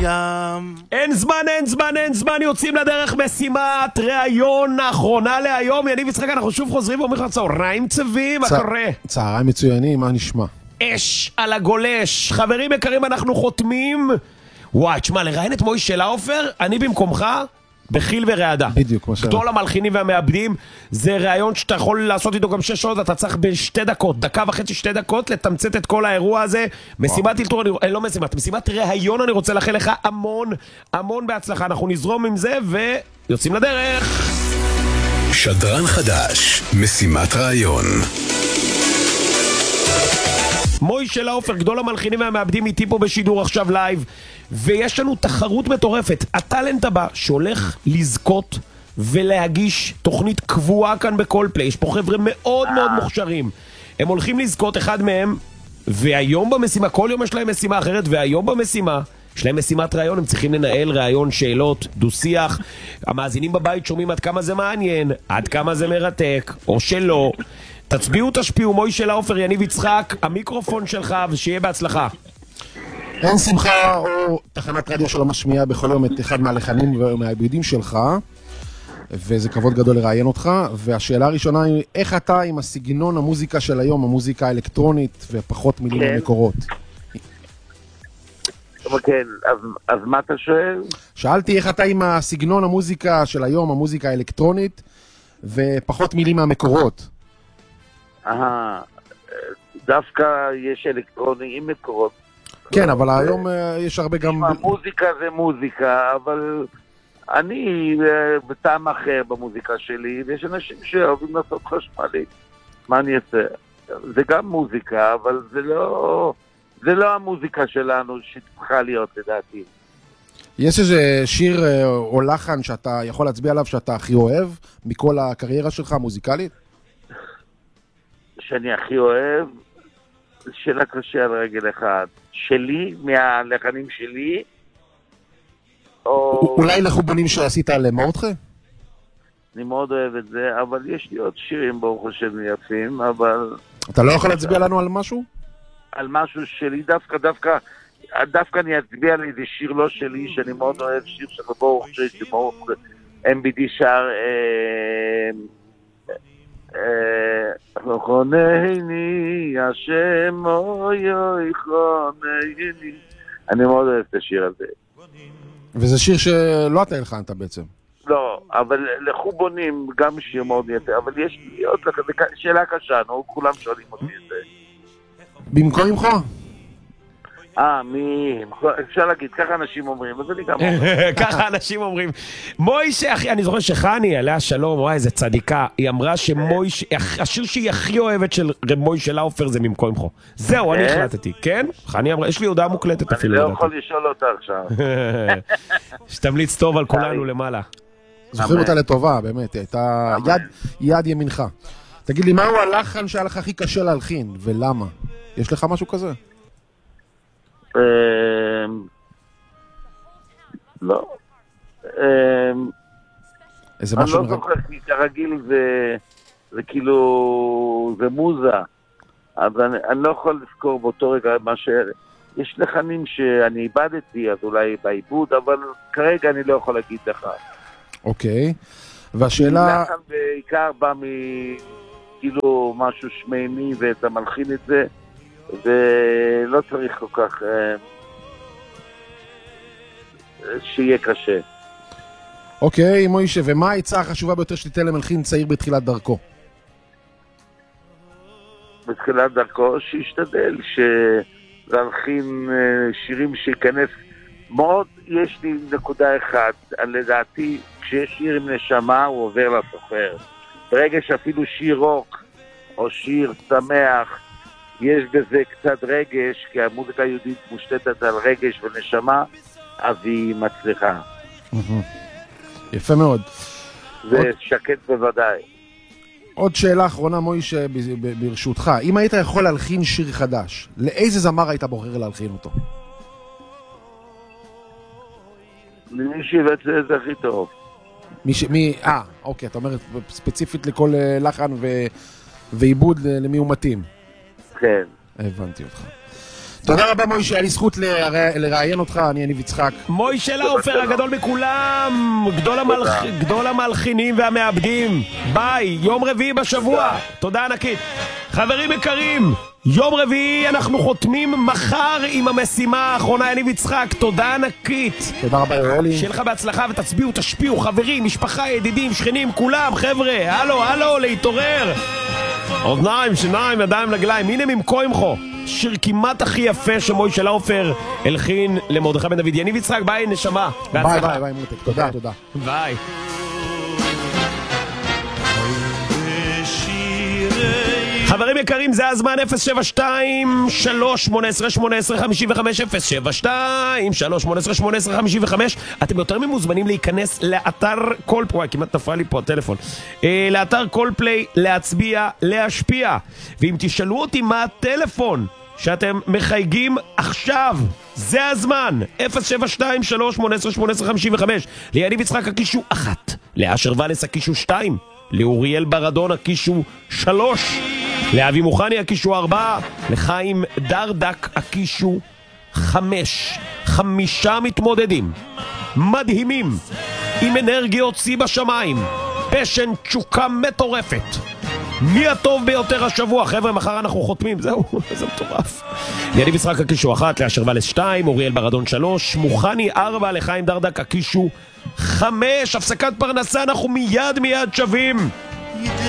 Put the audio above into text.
בים. אין זמן, יוצאים לדרך, משימת ראיון האחרונה להיום. יניב יצחק, אנחנו שוב חוזרים ואומרים לך צהריים צבים, מה קורה? צהריים מצוינים, מה נשמע? אש על הגולש. חברים יקרים, אנחנו חותמים. וואי, תשמע, לראיין את מוישה לאופר, אני במקומך בחיל ורעדה. בדיוק, מה גדול המלחינים והמעבדים, זה ראיון שאתה יכול לעשות איתו גם 6 שעות, אתה צריך בשתי דקות, 1.5-2 דקות, לתמצת את כל האירוע הזה. משימת אלתור, לא משימת ראיון, אני רוצה לאחל לך המון בהצלחה. אנחנו נזרום עם זה ויוצאים לדרך. שדרן חדש, משימת ראיון. מוישה לאופר, גדול המלחינים והמעבדים, איתי פה בשידור עכשיו לייב, ויש לנו תחרות מטורפת. הטלנט הבא שהולך לזכות ולהגיש תוכנית קבועה כאן בכל פליי, יש פה חבר'ה מאוד מוכשרים, הם הולכים לזכות, אחד מהם, והיום במשימה, כל יום יש להם משימה אחרת, והיום במשימה יש להם משימת ראיון, הם צריכים לנהל ראיון, שאלות, דו-שיח. המאזינים בבית שומעים עד כמה זה מעניין, עד כמה זה מרתק, או שלא. תצביעו, תשפיעו. מוישה לאופר, יניב יצחק, המיקרופון שלך, ושיהיה בהצלחה. אין שמחה או תחנת רדיו שלא משמיעה בכל יום את אחד מהלחנים ומהעיבודים שלך, וזה כבוד גדול לראיין אותך. והשאלה הראשונה היא, איך אתה עם הסגנון המוזיקה של היום, המוזיקה האלקטרונית ופחות מילים המקורות? כן, אז מה אתה שואל? שאלתי איך אתה עם הסגנון המוזיקה של היום, המוזיקה האלקטרונית, ופחות מילים מהמקורות. דווקא יש אלקטרוני עם מקורות. כן, אבל היום יש הרבה גם... מוזיקה זה מוזיקה, אבל אני בטעם אחר במוזיקה שלי, ויש אנשים שאוהבים לעשות חשמלית. מה אני אעשה? זה גם מוזיקה, אבל זה לא המוזיקה שלנו שצריכה להיות, לדעתי. יש איזה שיר או לחן שאתה יכול להצביע עליו שאתה הכי אוהב מכל הקריירה שלך המוזיקלית? שאני הכי אוהב, שאלה קשה על רגל אחד. שלי, מהלחנים שלי, או... אולי לחובנים שעשית על מורדכה? אני מאוד אוהב את זה, אבל יש לי עוד שירים ברוך השם יפים, אבל... אתה לא יכול להצביע לנו על משהו? על משהו שלי, דווקא אני אצביע על איזה שיר לא שלי, שאני מאוד אוהב, שיר של ברוך שברוך MBD שר... חונני השם אוי אוי חונני. אני מאוד אוהב את השיר הזה. וזה שיר שלא אתה הלחנת בעצם. לא, אבל לחובונים גם שיר מאוד יפה, אבל יש לי עוד שאלה קשה, כולם שואלים אותי את זה. במקום ממך? אפשר להגיד, ככה אנשים אומרים, אז אני גם אומר. ככה אנשים אומרים. מוישה, אחי, אני זוכר שחני, עליה שלום, וואי, איזה צדיקה, היא אמרה שמוישה, השיר שהיא הכי אוהבת של מוישה לאופר זה ממקומך. זהו, אני החלטתי, כן? חני אמרה, יש לי הודעה מוקלטת אפילו. אני לא יכול לשאול אותה עכשיו. שתמליץ טוב על כולנו למעלה. זוכרים אותה לטובה, באמת, הייתה יד ימינך. תגיד לי, מהו הלחן שהיה לך הכי קשה להלחין, ולמה? יש לך משהו כזה? לא. איזה אני משהו... לא זוכר, כי כרגיל זה כאילו, זה מוזה. אז אני לא יכול לזכור באותו רגע מה ש... יש לחנים שאני איבדתי, אז אולי בעיבוד, אבל כרגע אני לא יכול להגיד לך. אוקיי. והשאלה... לחן בעיקר בא כאילו משהו שמימי, ואתה מלחין את זה, ולא צריך כל כך שיהיה קשה. אוקיי, מוישה, ומה העצה החשובה ביותר שתיתן למלחין צעיר בתחילת דרכו? בתחילת דרכו שישתדל להלחין שירים שיכנס מאוד. יש לי נקודה אחת, לדעתי כשיש שיר עם נשמה הוא עובר לסוחר. ברגע שאפילו שיר רוק או שיר שמח יש בזה קצת רגש, כי המוזיקה היהודית מושתתת על רגש ונשמה, אז היא מצליחה. יפה מאוד. זה שקט בוודאי. עוד שאלה אחרונה, מוישה, ברשותך. אם היית יכול להלחין שיר חדש, לאיזה זמר היית בוחר להלחין אותו? למי שיבצע את זה הכי טוב. אוקיי, אתה אומר ספציפית לכל לחן ועיבוד למי הוא מתאים. כן. הבנתי אותך. תודה רבה מוישה, היה לי זכות לראיין אותך, אני יניב יצחק. מוישה לאופר הגדול מכולם, גדול המלחינים והמעבדים. ביי, יום רביעי בשבוע. תודה ענקית. חברים יקרים, יום רביעי אנחנו חותמים מחר עם המשימה האחרונה. יניב יצחק, תודה ענקית. תודה רבה יואלי. שיהיה לך בהצלחה ותצביעו, תשפיעו, חברים, משפחה, ידידים, שכנים, כולם, חבר'ה, הלו, להתעורר. אוזניים, שיניים, ידיים, רגליים, הנה ממקו עמכו. שיר כמעט הכי יפה שמוישה לאופר הלחין למרדכי בן דוד. יניב יצחק, ביי נשמה. ביי מותק, תודה. ביי. חברים יקרים, זה הזמן 072-318-1855 072-318-1855. אתם יותר ממוזמנים להיכנס לאתר קולפליי, כמעט נפל לי פה הטלפון, לאתר קולפליי, להצביע, להשפיע. ואם תשאלו אותי מה הטלפון שאתם מחייגים עכשיו, זה הזמן 072-318-1855. ליניב יצחק הקישו 1, לאשר ולס הקישו 2, לאוריאל ברדון הקישו 3, לאבי מוכני הקישו 4, לחיים דרדק הקישו 5. 5 מתמודדים מדהימים עם אנרגיות שיא בשמיים, פשן, תשוקה מטורפת. מי הטוב ביותר השבוע? חבר'ה, מחר אנחנו חותמים, זהו, זה מטורף. יניב יצחק הקישו 1, לאשר ולס 2, אוריאל ברדון 3, מוכני 4, לחיים דרדק הקישו 5. הפסקת פרנסה, אנחנו מיד שווים.